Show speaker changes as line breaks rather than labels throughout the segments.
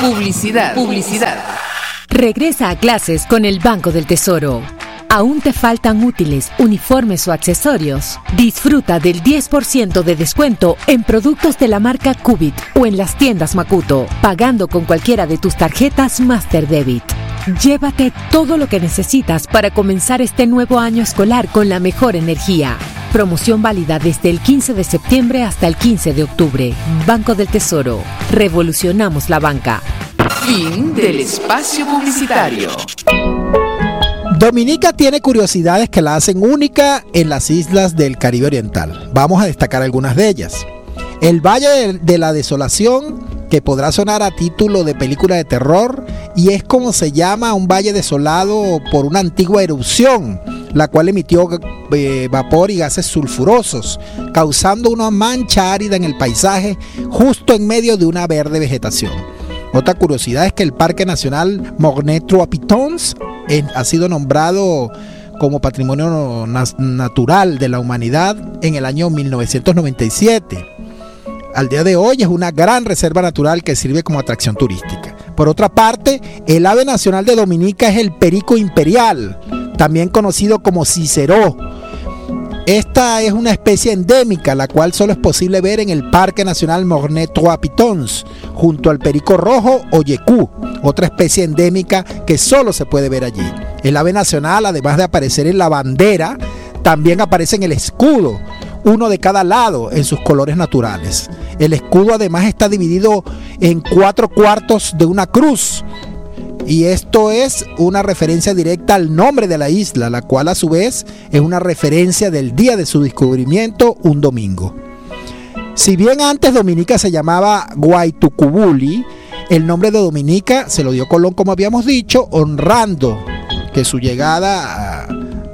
Publicidad.
Regresa a clases con el Banco del Tesoro. ¿Aún te faltan útiles, uniformes o accesorios? Disfruta del 10% de descuento en productos de la marca Cubit o en las tiendas Makuto, pagando con cualquiera de tus tarjetas Master Debit. Llévate todo lo que necesitas para comenzar este nuevo año escolar con la mejor energía. Promoción válida desde el 15 de septiembre hasta el 15 de octubre. Banco del Tesoro. Revolucionamos la banca.
Fin del espacio publicitario.
Dominica tiene curiosidades que la hacen única en las islas del Caribe Oriental. Vamos a destacar algunas de ellas. El Valle de la Desolación, que podrá sonar a título de película de terror, y es como se llama un valle desolado por una antigua erupción, la cual emitió vapor y gases sulfurosos, causando una mancha árida en el paisaje justo en medio de una verde vegetación. Otra curiosidad es que el Parque Nacional Morne-Trois-Pitons ha sido nombrado como Patrimonio Natural de la Humanidad en el año 1997. Al día de hoy es una gran reserva natural que sirve como atracción turística. Por otra parte, el ave nacional de Dominica es el perico imperial, también conocido como ciceró. Esta es una especie endémica, la cual solo es posible ver en el Parque Nacional Morne-Trois-Pitons, junto al perico rojo o yecú, otra especie endémica que solo se puede ver allí. El ave nacional, además de aparecer en la bandera, también aparece en el escudo, uno de cada lado en sus colores naturales. El escudo además está dividido en 4 cuartos de una cruz, y esto es una referencia directa al nombre de la isla, la cual a su vez es una referencia del día de su descubrimiento, un domingo. Si bien antes Dominica se llamaba Guaytucubuli, el nombre de Dominica se lo dio Colón, como habíamos dicho, honrando que su llegada,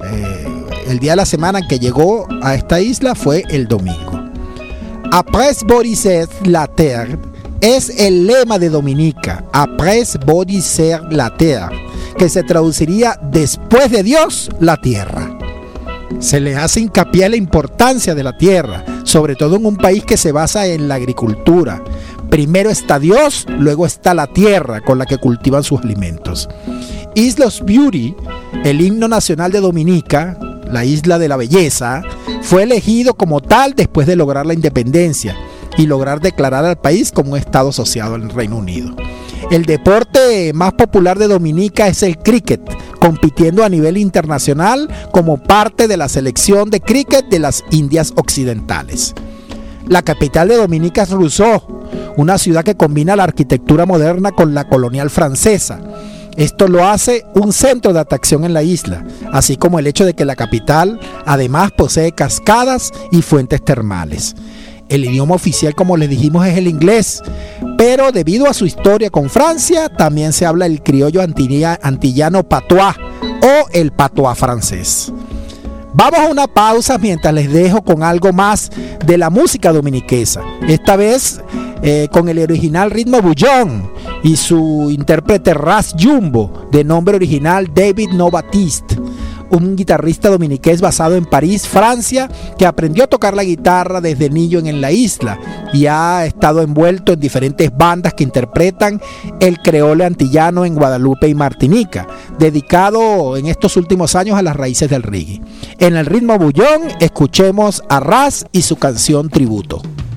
el día de la semana en que llegó a esta isla fue el domingo. Après baudir la terre es el lema de Dominica, Après baudir la terre, que se traduciría después de Dios, la tierra. Se le hace hincapié a la importancia de la tierra, sobre todo en un país que se basa en la agricultura. Primero está Dios, luego está la tierra con la que cultivan sus alimentos. Islas Beauty, el himno nacional de Dominica, la isla de la belleza, fue elegido como tal después de lograr la independencia y lograr declarar al país como un estado asociado al Reino Unido. El deporte más popular de Dominica es el cricket, compitiendo a nivel internacional como parte de la selección de cricket de las Indias Occidentales. La capital de Dominica es Rousseau, una ciudad que combina la arquitectura moderna con la colonial francesa. Esto lo hace un centro de atracción en la isla, así como el hecho de que la capital además posee cascadas y fuentes termales. El idioma oficial, como les dijimos, es el inglés, pero debido a su historia con Francia, también se habla el criollo antillano patois o el patois francés. Vamos a una pausa mientras les dejo con algo más de la música dominiquesa, esta vez con el original ritmo bullón y su intérprete Ras Jumbo, de nombre original David Novatiste, un guitarrista dominiqués basado en París, Francia, que aprendió a tocar la guitarra desde niño en la isla y ha estado envuelto en diferentes bandas que interpretan el creole antillano en Guadalupe y Martinica, dedicado en estos últimos años a las raíces del reggae. En el ritmo bullón escuchemos a Ras y su canción Tributo.